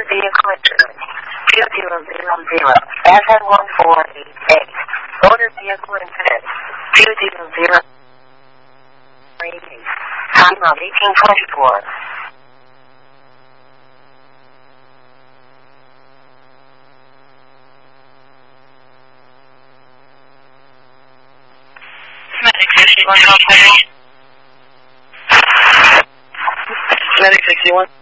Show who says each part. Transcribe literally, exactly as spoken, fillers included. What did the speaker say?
Speaker 1: vehicle address two zero zero zero seven one four eight eight. Motor vehicle address two zero zero eight eight. Time of eighteen twenty-four.
Speaker 2: Medic sixty-one, call for me. Medic sixty-one.